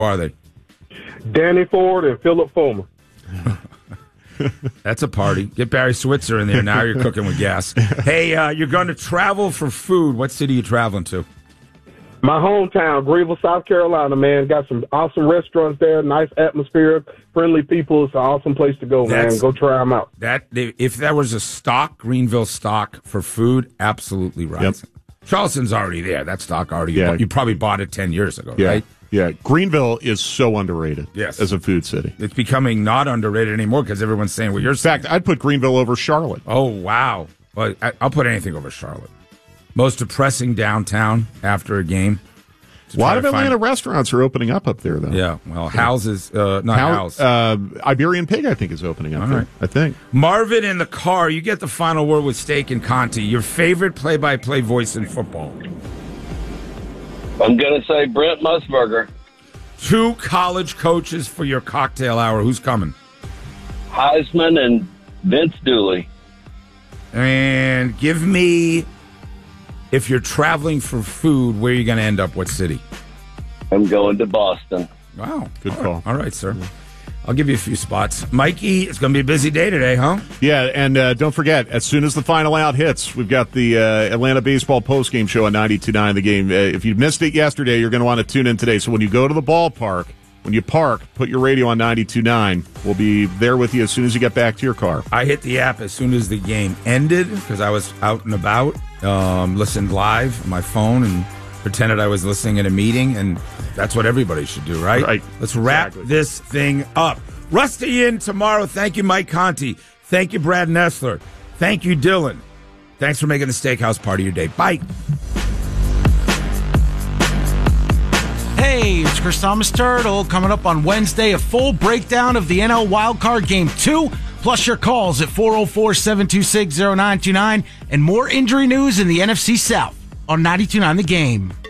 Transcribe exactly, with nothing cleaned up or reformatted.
are they? Danny Ford and Philip Fulmer. That's a party. Get Barry Switzer in there. Now you're cooking with gas. Hey, uh, you're going to travel for food. What city are you traveling to? My hometown, Greenville, South Carolina, man. Got some awesome restaurants there, nice atmosphere, friendly people. It's an awesome place to go, That's, man. Go try them out. That If there was a stock, Greenville stock for food, absolutely rising. Yep. Charleston's already there. That stock already, yeah. you probably bought it ten years ago, yeah. right? Yeah, Greenville is so underrated yes. as a food city. It's becoming not underrated anymore because everyone's saying what you're saying. In fact, I'd put Greenville over Charlotte. Oh, wow. Well, I, I'll put anything over Charlotte. Most depressing downtown after a game. A lot of Atlanta find... restaurants are opening up up there, though. Yeah, well, Hal's is, uh, not Hal's. Uh, Iberian Pig, I think, is opening up All there, right. I think. Marvin in the car, you get the final word with Steak and Conti. Your favorite play-by-play voice in football? I'm going to say Brent Musburger. Two college coaches for your cocktail hour. Who's coming? Heisman and Vince Dooley. And give me, if you're traveling for food, where are you going to end up? What city? I'm going to Boston. Wow. Good All call. Right. All right, sir. I'll give you a few spots. Mikey, it's going to be a busy day today, huh? Yeah, and uh, don't forget, as soon as the final out hits, we've got the uh, Atlanta Baseball postgame show on ninety-two point nine The Game. Uh, if you missed it yesterday, you're going to want to tune in today. So when you go to the ballpark, when you park, put your radio on ninety-two point nine. We'll be there with you as soon as you get back to your car. I hit the app as soon as the game ended because I was out and about, um, listened live on my phone, and pretended I was listening in a meeting, and that's what everybody should do, right? Right. Let's wrap exactly. this thing up. Rusty in tomorrow. Thank you, Mike Conti. Thank you, Brad Nessler. Thank you, Dylan. Thanks for making the Steakhouse part of your day. Bye. Hey, it's Chris Thomas Turtle. Coming up on Wednesday, a full breakdown of the N L Wildcard Game two, plus your calls at four oh four, seven two six, oh nine two nine, and more injury news in the N F C South on ninety-two point nine The Game.